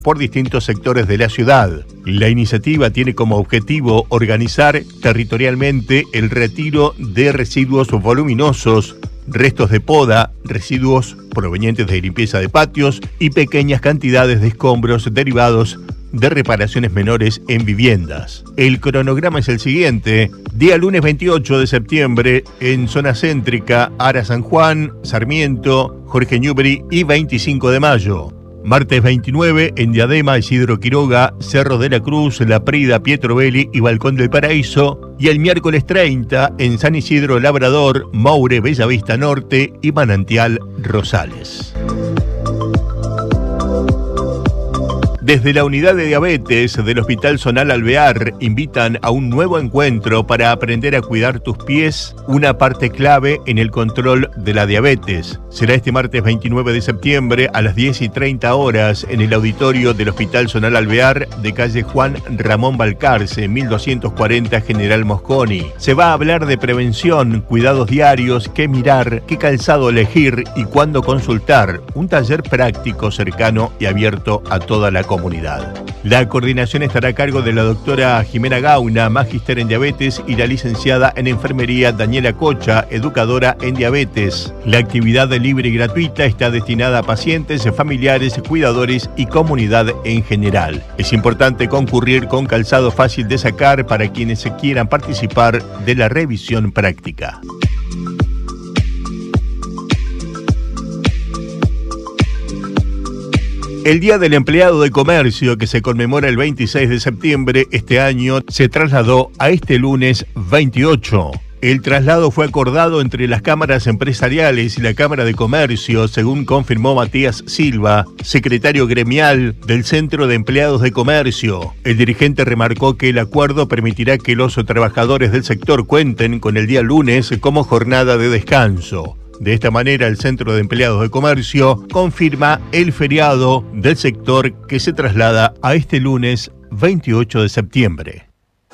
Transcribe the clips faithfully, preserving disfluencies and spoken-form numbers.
por distintos sectores de la ciudad. La iniciativa tiene como objetivo organizar territorialmente el retiro de residuos voluminosos, restos de poda, residuos provenientes de limpieza de patios y pequeñas cantidades de escombros derivados de reparaciones menores en viviendas. El cronograma es el siguiente: día lunes veintiocho de septiembre en zona céntrica, Ara San Juan, Sarmiento, Jorge Newbery y veinticinco de mayo. Martes veintinueve en Diadema, Isidro Quiroga, Cerro de la Cruz, La Prida, Pietro Belli y Balcón del Paraíso. Y el miércoles treinta en San Isidro Labrador, Maure, Bellavista Norte y Manantial Rosales. Desde la unidad de diabetes del Hospital Zonal Alvear invitan a un nuevo encuentro para aprender a cuidar tus pies, una parte clave en el control de la diabetes. Será este martes veintinueve de septiembre a las diez y treinta horas en el auditorio del Hospital Zonal Alvear de calle Juan Ramón Balcarce, mil doscientos cuarenta General Mosconi. Se va a hablar de prevención, cuidados diarios, qué mirar, qué calzado elegir y cuándo consultar. Un taller práctico, cercano y abierto a toda la comunidad. La coordinación estará a cargo de la doctora Jimena Gauna, magíster en diabetes, y la licenciada en enfermería Daniela Cocha, educadora en diabetes. La actividad libre y gratuita está destinada a pacientes, familiares, cuidadores y comunidad en general. Es importante concurrir con calzado fácil de sacar para quienes quieran participar de la revisión práctica. El Día del Empleado de Comercio, que se conmemora el veintiséis de septiembre este año, se trasladó a este lunes veintiocho. El traslado fue acordado entre las cámaras empresariales y la Cámara de Comercio, según confirmó Matías Silva, secretario gremial del Centro de Empleados de Comercio. El dirigente remarcó que el acuerdo permitirá que los trabajadores del sector cuenten con el día lunes como jornada de descanso. De esta manera, el Centro de Empleados de Comercio confirma el feriado del sector que se traslada a este lunes veintiocho de septiembre.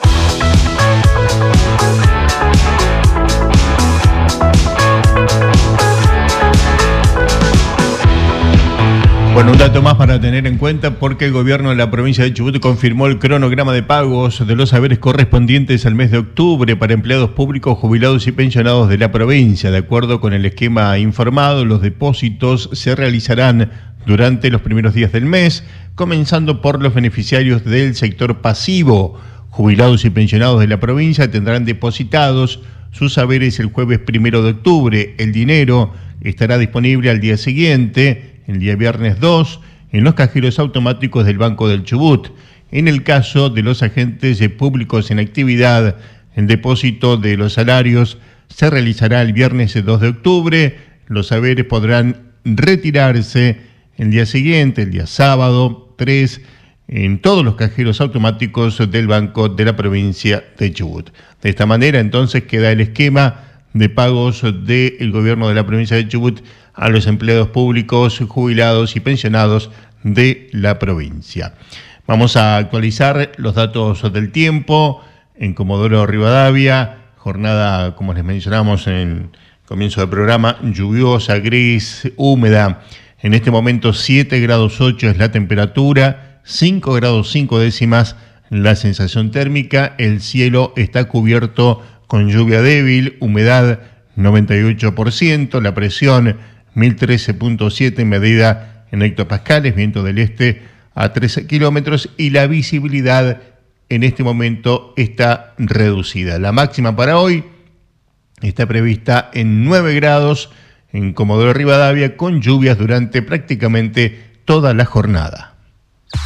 Bueno, un dato más para tener en cuenta, porque el gobierno de la provincia de Chubut confirmó el cronograma de pagos de los haberes correspondientes al mes de octubre para empleados públicos, jubilados y pensionados de la provincia. De acuerdo con el esquema informado, los depósitos se realizarán durante los primeros días del mes, comenzando por los beneficiarios del sector pasivo. Jubilados y pensionados de la provincia tendrán depositados sus haberes el jueves primero de octubre. El dinero estará disponible al día siguiente, el día viernes dos, en los cajeros automáticos del Banco del Chubut. En el caso de los agentes públicos en actividad, el depósito de los salarios se realizará el viernes dos de octubre. Los haberes podrán retirarse el día siguiente, el día sábado tres, en todos los cajeros automáticos del Banco de la provincia de Chubut. De esta manera, entonces, queda el esquema de pagos del gobierno de la provincia de Chubut a los empleados públicos, jubilados y pensionados de la provincia. Vamos a actualizar los datos del tiempo en Comodoro Rivadavia. Jornada, como les mencionamos en el comienzo del programa, lluviosa, gris, húmeda. En este momento siete grados ocho es la temperatura, cinco grados cinco décimas la sensación térmica. El cielo está cubierto con lluvia débil, humedad noventa y ocho por ciento, la presión mil trece punto siete medida en hectopascales, viento del este a trece kilómetros, y la visibilidad en este momento está reducida. La máxima para hoy está prevista en nueve grados en Comodoro Rivadavia, con lluvias durante prácticamente toda la jornada.